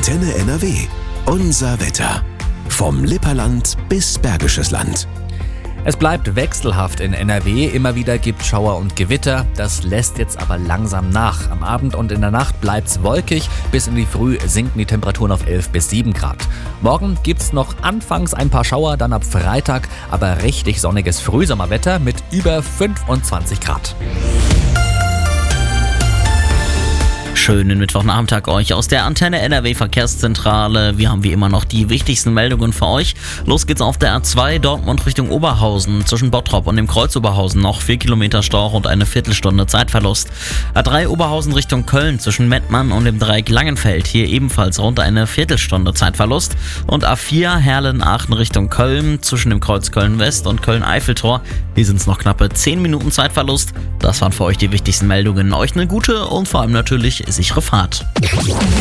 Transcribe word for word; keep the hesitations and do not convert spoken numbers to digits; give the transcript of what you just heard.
Antenne N R W. Unser Wetter. Vom Lipperland bis Bergisches Land. Es bleibt wechselhaft in N R W, immer wieder gibt Schauer und Gewitter, das lässt jetzt aber langsam nach. Am Abend und in der Nacht bleibt's wolkig, bis in die Früh sinken die Temperaturen auf elf bis sieben Grad. Morgen gibt's noch anfangs ein paar Schauer, dann ab Freitag aber richtig sonniges Frühsommerwetter mit über fünfundzwanzig Grad. Schönen Mittwochnachmittag euch aus der Antenne N R W Verkehrszentrale. Wir haben wie immer noch die wichtigsten Meldungen für euch. Los geht's auf der A zwei Dortmund Richtung Oberhausen. Zwischen Bottrop und dem Kreuz Oberhausen noch vier Kilometer Stau und eine Viertelstunde Zeitverlust. A drei Oberhausen Richtung Köln zwischen Mettmann und dem Dreieck Langenfeld. Hier ebenfalls rund eine Viertelstunde Zeitverlust. Und A vier Herlen-Aachen Richtung Köln zwischen dem Kreuz Köln-West und Köln-Eiffeltor. Hier sind es noch knappe zehn Minuten Zeitverlust. Das waren für euch die wichtigsten Meldungen. Euch eine gute und vor allem natürlich sichere Fahrt.